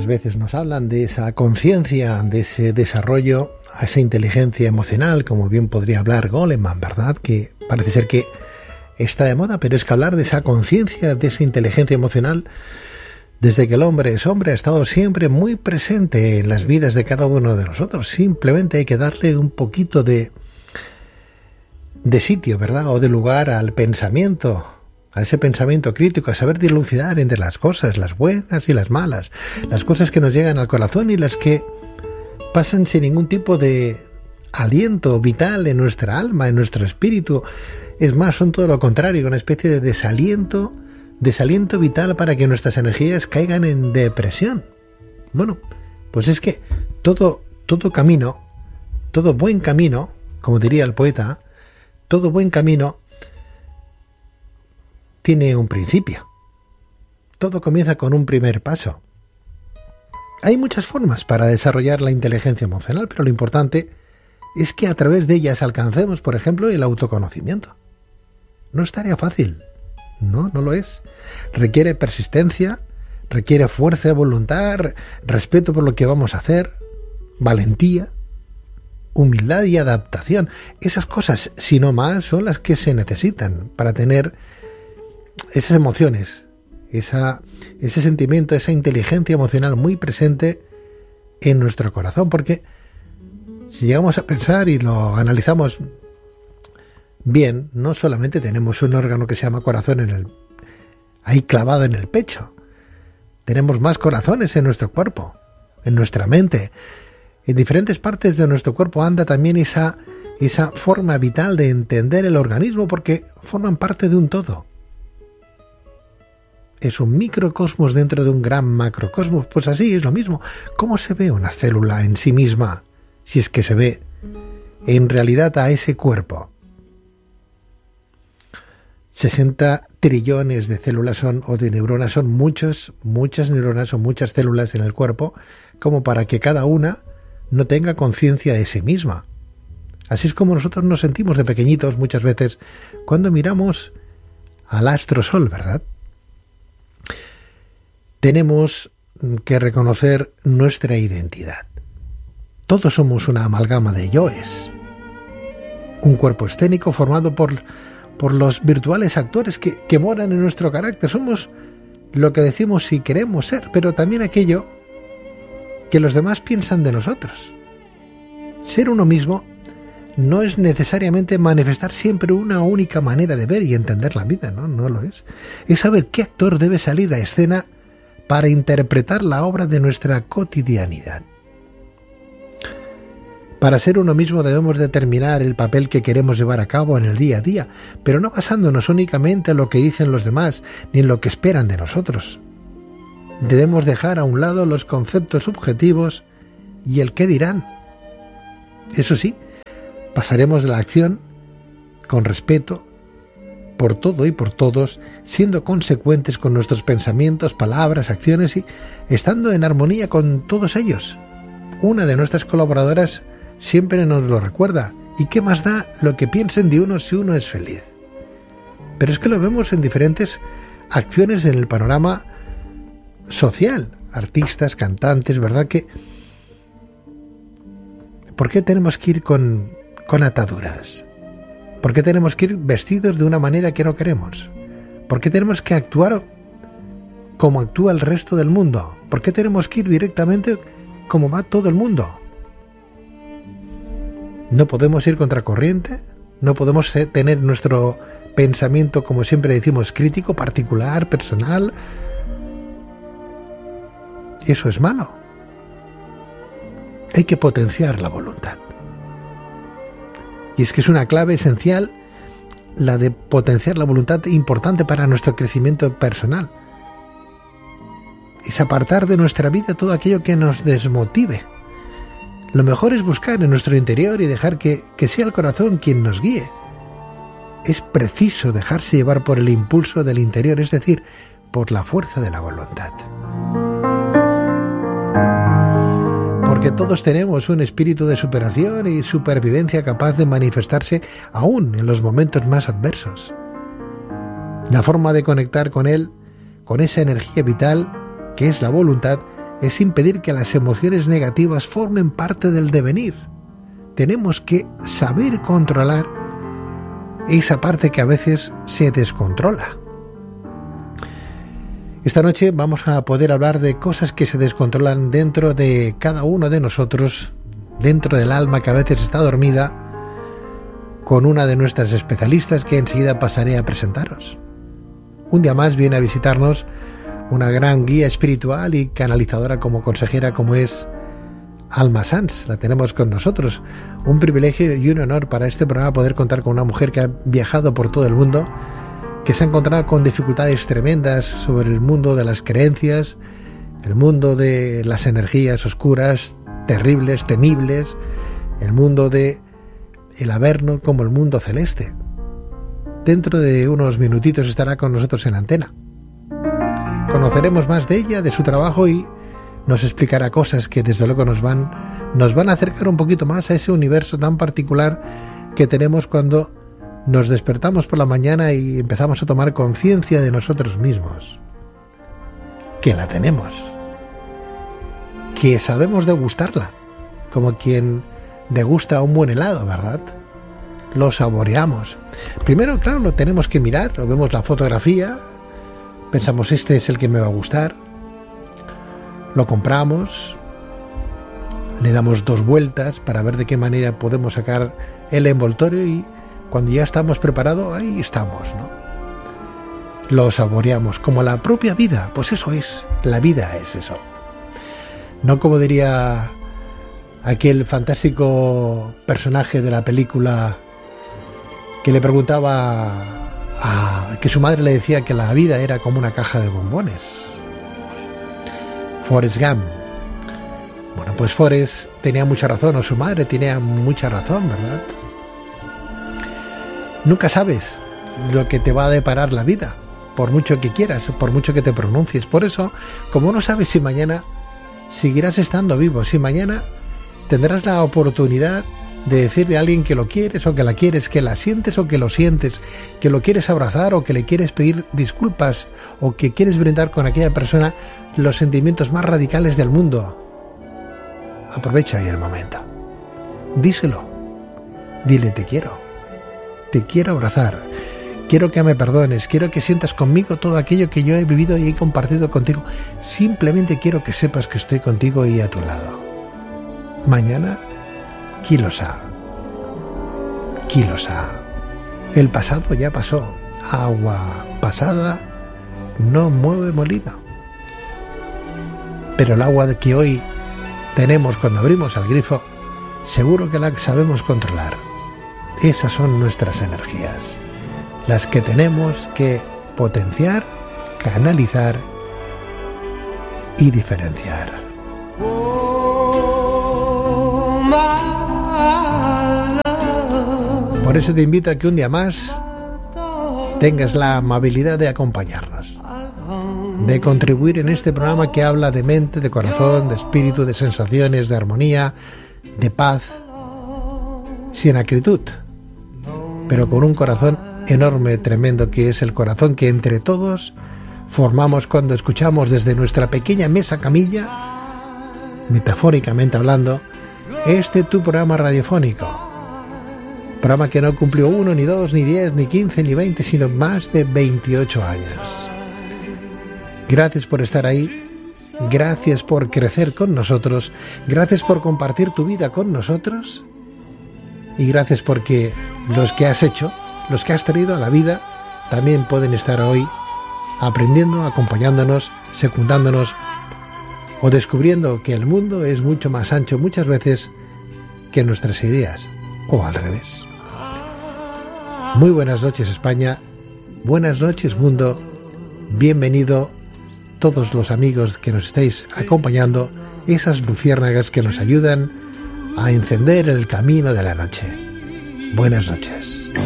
tantas veces nos hablan de esa conciencia, de ese desarrollo, a esa inteligencia emocional, como bien podría hablar Goleman, ¿verdad? Que parece ser que está de moda, pero es que hablar de esa conciencia, de esa inteligencia emocional, desde que el hombre es hombre, ha estado siempre muy presente en las vidas de cada uno de nosotros. Simplemente hay que darle un poquito de sitio, ¿verdad? O de lugar al pensamiento, a ese pensamiento crítico, a saber dilucidar entre las cosas, las buenas y las malas, las cosas que nos llegan al corazón y las que pasan sin ningún tipo de aliento vital en nuestra alma, en nuestro espíritu. Es más, son todo lo contrario, una especie de desaliento vital para que nuestras energías caigan en depresión. Bueno, pues es que todo camino, todo buen camino, como diría el poeta, todo buen camino tiene un principio. Todo comienza con un primer paso. Hay muchas formas para desarrollar la inteligencia emocional, pero lo importante es que a través de ellas alcancemos, por ejemplo, el autoconocimiento. No es tarea fácil. No lo es. Requiere persistencia, requiere fuerza de voluntad, respeto por lo que vamos a hacer, valentía, humildad y adaptación. Esas cosas, si no más, son las que se necesitan para tener esas emociones, ese sentimiento, esa inteligencia emocional muy presente en nuestro corazón. Porque si llegamos a pensar y lo analizamos bien, no solamente tenemos un órgano que se llama corazón ahí clavado en el pecho. Tenemos más corazones en nuestro cuerpo, en nuestra mente. En diferentes partes de nuestro cuerpo anda también esa forma vital de entender el organismo, porque forman parte de un todo. Es un microcosmos dentro de un gran macrocosmos. Pues así es lo mismo. ¿Cómo se ve una célula en sí misma, si es que se ve en realidad a ese cuerpo? 60 trillones de células o de neuronas son muchas neuronas o muchas células en el cuerpo, como para que cada una no tenga conciencia de sí misma. Así es como nosotros nos sentimos de pequeñitos muchas veces cuando miramos al astro sol, ¿verdad? Tenemos que reconocer nuestra identidad. Todos somos una amalgama de yoes. Un cuerpo escénico formado por los virtuales actores que moran en nuestro carácter. Somos lo que decimos y queremos ser, pero también aquello que los demás piensan de nosotros. Ser uno mismo no es necesariamente manifestar siempre una única manera de ver y entender la vida, no lo es. Es saber qué actor debe salir a escena para interpretar la obra de nuestra cotidianidad. Para ser uno mismo debemos determinar el papel que queremos llevar a cabo en el día a día, pero no basándonos únicamente en lo que dicen los demás ni en lo que esperan de nosotros. Debemos dejar a un lado los conceptos subjetivos y el qué dirán. Eso sí, pasaremos de la acción con respeto por todo y por todos, siendo consecuentes con nuestros pensamientos, palabras, acciones y estando en armonía con todos ellos. Una de nuestras colaboradoras siempre nos lo recuerda. ¿Y qué más da lo que piensen de uno si uno es feliz? Pero es que lo vemos en diferentes acciones en el panorama social. Artistas, cantantes, ¿verdad? ¿Por qué tenemos que ir con ataduras? ¿Por qué tenemos que ir vestidos de una manera que no queremos? ¿Por qué tenemos que actuar como actúa el resto del mundo? ¿Por qué tenemos que ir directamente como va todo el mundo? No podemos ir contracorriente, no podemos tener nuestro pensamiento, como siempre decimos, crítico, particular, personal. Eso es malo. Hay que potenciar la voluntad. Y es que es una clave esencial la de potenciar la voluntad, importante para nuestro crecimiento personal. Es apartar de nuestra vida todo aquello que nos desmotive. Lo mejor es buscar en nuestro interior y dejar que sea el corazón quien nos guíe. Es preciso dejarse llevar por el impulso del interior, es decir, por la fuerza de la voluntad. Porque todos tenemos un espíritu de superación y supervivencia capaz de manifestarse aún en los momentos más adversos. La forma de conectar con él, con esa energía vital que es la voluntad, es impedir que las emociones negativas formen parte del devenir. Tenemos que saber controlar esa parte que a veces se descontrola. Esta noche vamos a poder hablar de cosas que se descontrolan dentro de cada uno de nosotros, dentro del alma que a veces está dormida, con una de nuestras especialistas que enseguida pasaré a presentaros. Un día más viene a visitarnos una gran guía espiritual y canalizadora como consejera como es Alma Sanz. La tenemos con nosotros. Un privilegio y un honor para este programa poder contar con una mujer que ha viajado por todo el mundo, que se ha encontrado con dificultades tremendas sobre el mundo de las creencias, el mundo de las energías oscuras, terribles, temibles, el mundo de el Averno como el mundo celeste. Dentro de unos minutitos estará con nosotros en antena. Conoceremos más de ella, de su trabajo, y nos explicará cosas que desde luego nos van a acercar un poquito más a ese universo tan particular que tenemos cuando nos despertamos por la mañana y empezamos a tomar conciencia de nosotros mismos. Que la tenemos. Que sabemos degustarla, como quien degusta un buen helado, ¿verdad? Lo saboreamos. Primero, claro, lo tenemos que mirar, lo vemos la fotografía, pensamos este es el que me va a gustar, lo compramos, le damos 2 vueltas para ver de qué manera podemos sacar el envoltorio y cuando ya estamos preparados, ahí estamos, ¿no? Lo saboreamos como la propia vida, pues eso es, la vida es eso. No como diría aquel fantástico personaje de la película que le preguntaba que su madre le decía que la vida era como una caja de bombones. Forrest Gump. Bueno, pues Forrest tenía mucha razón, o su madre tenía mucha razón, ¿verdad? Nunca sabes lo que te va a deparar la vida, por mucho que quieras, por mucho que te pronuncies. Por eso, como no sabes si mañana seguirás estando vivo, si mañana tendrás la oportunidad de decirle a alguien que lo quieres o que la quieres, que la sientes o que lo sientes, que lo quieres abrazar o que le quieres pedir disculpas o que quieres brindar con aquella persona los sentimientos más radicales del mundo. Aprovecha ahí el momento. Díselo. Dile te quiero abrazar, quiero que me perdones, quiero que sientas conmigo todo aquello que yo he vivido y he compartido contigo. Simplemente quiero que sepas que estoy contigo y a tu lado. Mañana, Kilosa. El pasado ya pasó. Agua pasada no mueve molino. Pero el agua que hoy tenemos cuando abrimos el grifo, seguro que la sabemos controlar. Esas son nuestras energías, las que tenemos que potenciar, canalizar y diferenciar. Por eso te invito a que un día más tengas la amabilidad de acompañarnos, de contribuir en este programa que habla de mente, de corazón, de espíritu, de sensaciones, de armonía, de paz, sin acritud, pero con un corazón enorme, tremendo, que es el corazón que entre todos formamos cuando escuchamos desde nuestra pequeña mesa camilla, metafóricamente hablando, tu programa radiofónico. Programa que no cumplió 1, ni 2, ni 10, ni 15, ni 20, sino más de 28 años. Gracias por estar ahí, gracias por crecer con nosotros, gracias por compartir tu vida con nosotros y gracias porque los que has hecho, los que has traído a la vida, también pueden estar hoy aprendiendo, acompañándonos, secundándonos o descubriendo que el mundo es mucho más ancho muchas veces que nuestras ideas, o al revés. Muy buenas noches España, buenas noches mundo, bienvenido todos los amigos que nos estáis acompañando, esas luciérnagas que nos ayudan a encender el camino de la noche. Buenas noches.